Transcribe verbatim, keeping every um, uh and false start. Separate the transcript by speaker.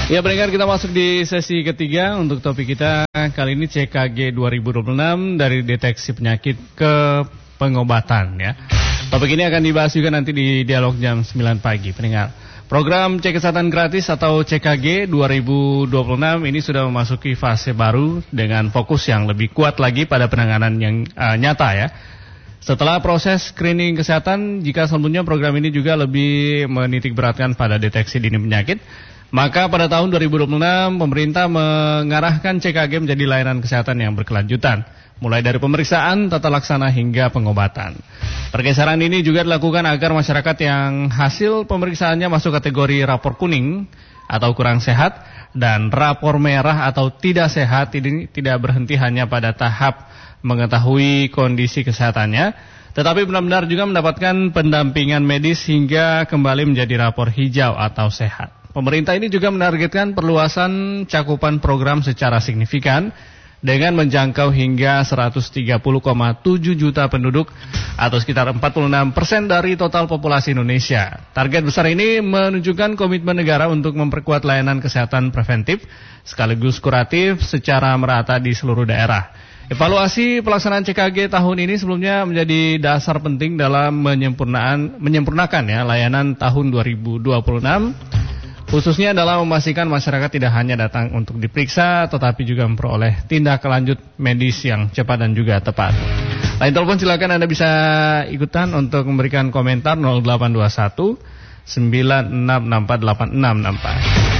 Speaker 1: Ya, pendengar, kita masuk di sesi ketiga untuk topik kita kali ini C K G dua ribu dua puluh enam, dari deteksi penyakit ke pengobatan ya. Topik ini akan dibahas juga nanti di dialog jam sembilan pagi, pendengar. Program cek kesehatan gratis atau C K G dua ribu dua puluh enam ini sudah memasuki fase baru dengan fokus yang lebih kuat lagi pada penanganan yang uh, nyata ya. Setelah proses screening kesehatan, jika sebelumnya program ini juga lebih menitik beratkan pada deteksi dini penyakit, maka pada tahun dua ribu dua puluh enam pemerintah mengarahkan C K G menjadi layanan kesehatan yang berkelanjutan, mulai dari pemeriksaan, tata laksana hingga pengobatan. Pergeseran ini juga dilakukan agar masyarakat yang hasil pemeriksaannya masuk kategori rapor kuning atau kurang sehat dan rapor merah atau tidak sehat ini tidak berhenti hanya pada tahap mengetahui kondisi kesehatannya, tetapi benar-benar juga mendapatkan pendampingan medis hingga kembali menjadi rapor hijau atau sehat. Pemerintah ini juga menargetkan perluasan cakupan program secara signifikan dengan menjangkau hingga seratus tiga puluh koma tujuh juta penduduk atau sekitar empat puluh enam persen dari total populasi Indonesia. Target besar ini menunjukkan komitmen negara untuk memperkuat layanan kesehatan preventif sekaligus kuratif secara merata di seluruh daerah. Evaluasi pelaksanaan C K G tahun ini sebelumnya menjadi dasar penting dalam menyempurnaan, menyempurnakan ya layanan tahun dua ribu dua puluh enam. Khususnya dalam memastikan masyarakat tidak hanya datang untuk diperiksa, tetapi juga memperoleh tindak lanjut medis yang cepat dan juga tepat. Lain telepon silakan Anda bisa ikutan untuk memberikan komentar nol delapan dua satu sembilan enam enam empat delapan enam enam empat.